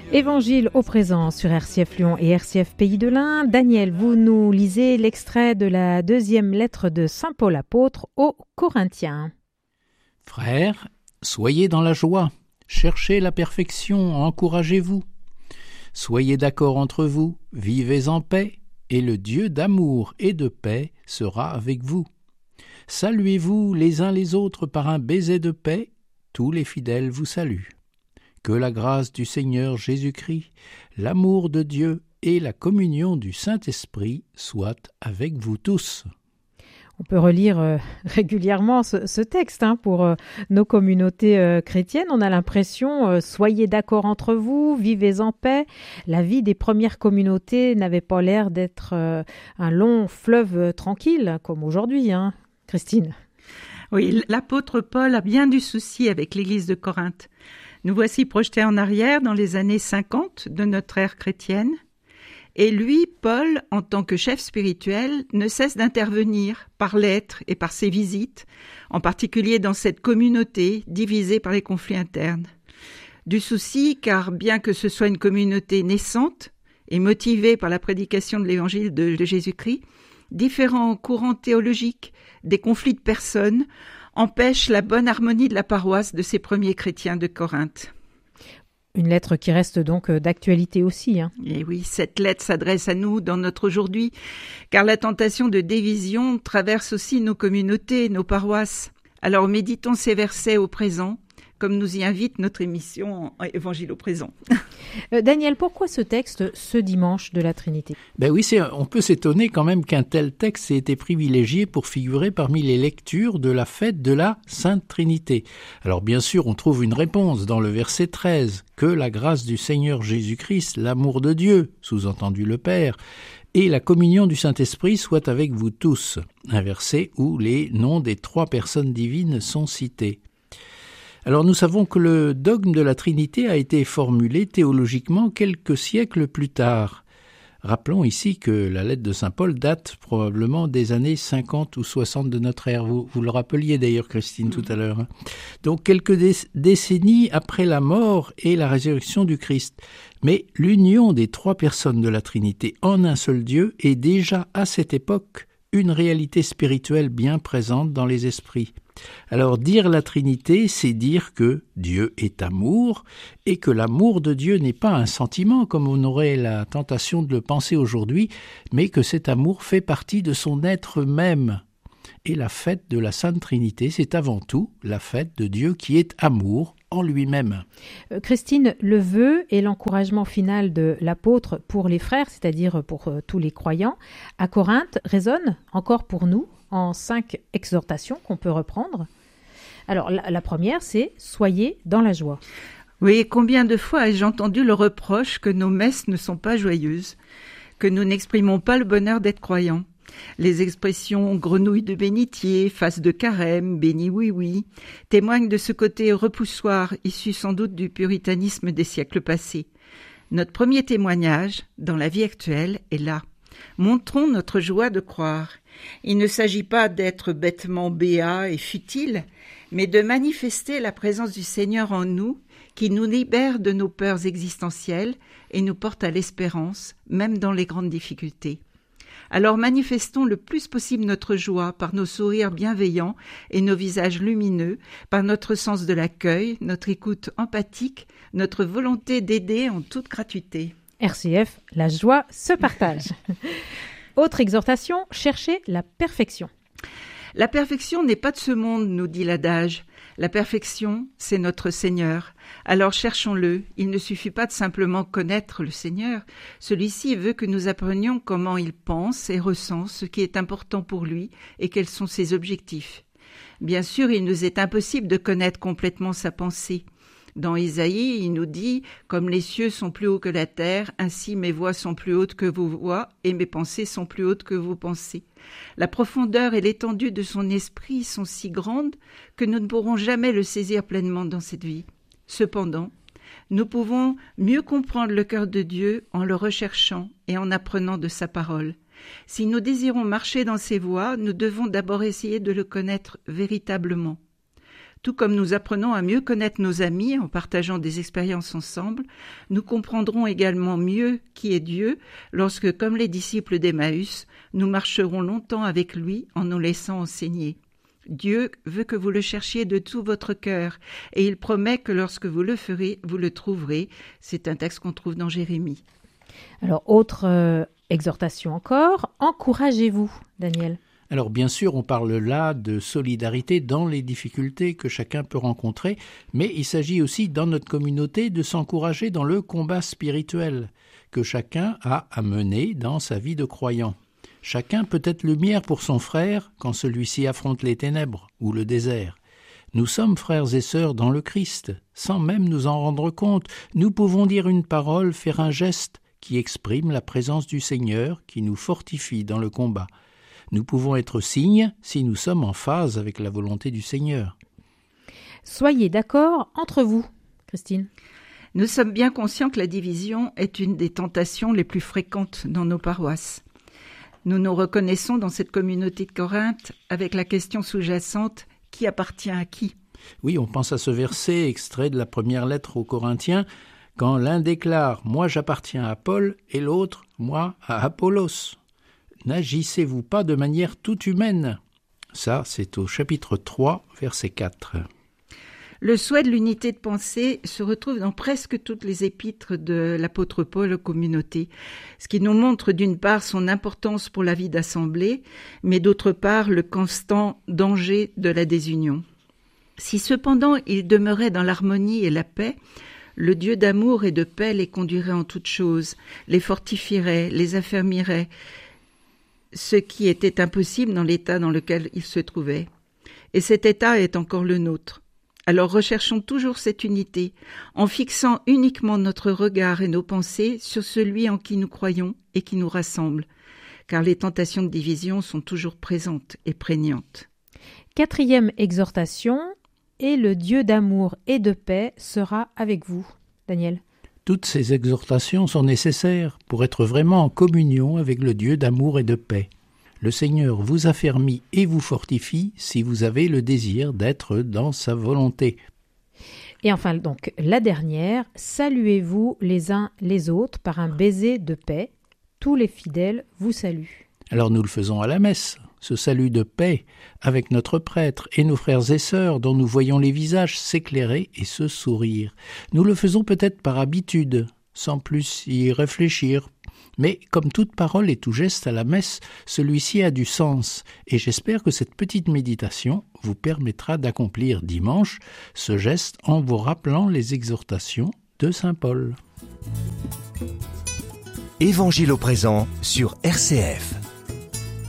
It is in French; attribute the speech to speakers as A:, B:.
A: Évangile au présent sur RCF Lyon et RCF Pays de l'Ain. Daniel, vous nous lisez l'extrait de la deuxième lettre de Saint Paul apôtre aux Corinthiens.
B: Frères, soyez dans la joie, cherchez la perfection, encouragez-vous. Soyez d'accord entre vous, vivez en paix, et le Dieu d'amour et de paix sera avec vous. Saluez-vous les uns les autres par un baiser de paix, tous les fidèles vous saluent. Que la grâce du Seigneur Jésus-Christ, l'amour de Dieu et la communion du Saint-Esprit soient avec vous tous.
A: On peut relire régulièrement ce texte pour nos communautés chrétiennes. On a l'impression, soyez d'accord entre vous, vivez en paix. La vie des premières communautés n'avait pas l'air d'être un long fleuve tranquille, comme aujourd'hui, Christine.
C: Oui, l'apôtre Paul a bien du souci avec l'église de Corinthe. Nous voici projetés en arrière dans les années 50 de notre ère chrétienne. Et lui, Paul, en tant que chef spirituel, ne cesse d'intervenir par lettres et par ses visites, en particulier dans cette communauté divisée par les conflits internes. Du souci, car bien que ce soit une communauté naissante et motivée par la prédication de l'évangile de Jésus-Christ, différents courants théologiques, des conflits de personnes, empêchent la bonne harmonie de la paroisse de ces premiers chrétiens de Corinthe.
A: Une lettre qui reste donc d'actualité aussi.
C: Et oui, cette lettre s'adresse à nous dans notre aujourd'hui, car la tentation de division traverse aussi nos communautés, nos paroisses. Alors méditons ces versets au présent, comme nous y invite notre émission Évangile au présent.
A: Daniel, pourquoi ce texte, ce dimanche de la Trinité ?
B: Oui, on peut s'étonner quand même qu'un tel texte ait été privilégié pour figurer parmi les lectures de la fête de la Sainte Trinité. Alors bien sûr, on trouve une réponse dans le verset 13, que la grâce du Seigneur Jésus-Christ, l'amour de Dieu, sous-entendu le Père, et la communion du Saint-Esprit soit avec vous tous. Un verset où les noms des trois personnes divines sont cités. Alors nous savons que le dogme de la Trinité a été formulé théologiquement quelques siècles plus tard. Rappelons ici que la lettre de Saint Paul date probablement des années 50 ou 60 de notre ère. Vous le rappeliez d'ailleurs, Christine, tout à l'heure. Donc quelques décennies après la mort et la résurrection du Christ. Mais l'union des trois personnes de la Trinité en un seul Dieu est déjà à cette époque une réalité spirituelle bien présente dans les esprits. Alors dire la Trinité, c'est dire que Dieu est amour et que l'amour de Dieu n'est pas un sentiment comme on aurait la tentation de le penser aujourd'hui, mais que cet amour fait partie de son être même. Et la fête de la Sainte Trinité, c'est avant tout la fête de Dieu qui est amour en lui-même.
A: Christine, le vœu et l'encouragement final de l'apôtre pour les frères, c'est-à-dire pour tous les croyants, à Corinthe, résonne encore pour nous en 5 exhortations qu'on peut reprendre. Alors la première, c'est « Soyez dans la joie ».
C: Oui, combien de fois ai-je entendu le reproche que nos messes ne sont pas joyeuses, que nous n'exprimons pas le bonheur d'être croyants. Les expressions « grenouille de bénitier »,« face de carême »,« béni oui oui » témoignent de ce côté repoussoir issu sans doute du puritanisme des siècles passés. Notre premier témoignage, dans la vie actuelle, est là. Montrons notre joie de croire. Il ne s'agit pas d'être bêtement béat et futile, mais de manifester la présence du Seigneur en nous, qui nous libère de nos peurs existentielles et nous porte à l'espérance, même dans les grandes difficultés. Alors manifestons le plus possible notre joie par nos sourires bienveillants et nos visages lumineux, par notre sens de l'accueil, notre écoute empathique, notre volonté d'aider en toute gratuité.
A: RCF, la joie se partage. Autre exhortation, cherchez la perfection.
C: La perfection n'est pas de ce monde, nous dit l'adage. La perfection, c'est notre Seigneur. Alors cherchons-le. Il ne suffit pas de simplement connaître le Seigneur. Celui-ci veut que nous apprenions comment il pense et ressent, ce qui est important pour lui et quels sont ses objectifs. Bien sûr, il nous est impossible de connaître complètement sa pensée. Dans Isaïe, il nous dit « Comme les cieux sont plus hauts que la terre, ainsi mes voix sont plus hautes que vos voix, et mes pensées sont plus hautes que vos pensées. » La profondeur et l'étendue de son esprit sont si grandes que nous ne pourrons jamais le saisir pleinement dans cette vie. Cependant, nous pouvons mieux comprendre le cœur de Dieu en le recherchant et en apprenant de sa parole. Si nous désirons marcher dans ses voies, nous devons d'abord essayer de le connaître véritablement. Tout comme nous apprenons à mieux connaître nos amis en partageant des expériences ensemble, nous comprendrons également mieux qui est Dieu lorsque, comme les disciples d'Emmaüs, nous marcherons longtemps avec lui en nous laissant enseigner. Dieu veut que vous le cherchiez de tout votre cœur, et il promet que lorsque vous le ferez, vous le trouverez. C'est un texte qu'on trouve dans Jérémie.
A: Alors, autre exhortation encore, encouragez-vous, Daniel.
B: Alors bien sûr, on parle là de solidarité dans les difficultés que chacun peut rencontrer, mais il s'agit aussi dans notre communauté de s'encourager dans le combat spirituel que chacun a à mener dans sa vie de croyant. Chacun peut être lumière pour son frère quand celui-ci affronte les ténèbres ou le désert. Nous sommes frères et sœurs dans le Christ, sans même nous en rendre compte. Nous pouvons dire une parole, faire un geste qui exprime la présence du Seigneur, qui nous fortifie dans le combat. Nous pouvons être signes si nous sommes en phase avec la volonté du Seigneur.
A: Soyez d'accord entre vous, Christine.
C: Nous sommes bien conscients que la division est une des tentations les plus fréquentes dans nos paroisses. Nous nous reconnaissons dans cette communauté de Corinthe avec la question sous-jacente « Qui appartient à qui ?»
B: Oui, on pense à ce verset extrait de la première lettre aux Corinthiens, quand l'un déclare « Moi j'appartiens à Paul » et l'autre « Moi à Apollos ». N'agissez-vous pas de manière toute humaine. Ça, c'est au chapitre 3, verset 4.
C: Le souhait de l'unité de pensée se retrouve dans presque toutes les épîtres de l'apôtre Paul aux communautés, ce qui nous montre d'une part son importance pour la vie d'assemblée, mais d'autre part le constant danger de la désunion. Si cependant ils demeuraient dans l'harmonie et la paix, le Dieu d'amour et de paix les conduirait en toutes choses, les fortifierait, les affermirait, ce qui était impossible dans l'état dans lequel ils se trouvaient. Et cet état est encore le nôtre. Alors recherchons toujours cette unité, en fixant uniquement notre regard et nos pensées sur celui en qui nous croyons et qui nous rassemble, car les tentations de division sont toujours présentes et prégnantes.
A: 4e exhortation, et le Dieu d'amour et de paix sera avec vous. Daniel.
B: Toutes ces exhortations sont nécessaires pour être vraiment en communion avec le Dieu d'amour et de paix. Le Seigneur vous affermit et vous fortifie si vous avez le désir d'être dans sa volonté.
A: Et enfin, donc, la dernière, saluez-vous les uns les autres par un baiser de paix. Tous les fidèles vous saluent.
B: Alors nous le faisons à la messe, ce salut de paix avec notre prêtre et nos frères et sœurs dont nous voyons les visages s'éclairer et se sourire. Nous le faisons peut-être par habitude, sans plus y réfléchir. Mais comme toute parole et tout geste à la messe, celui-ci a du sens, et j'espère que cette petite méditation vous permettra d'accomplir dimanche ce geste en vous rappelant les exhortations de saint Paul.
D: Évangile au présent sur RCF.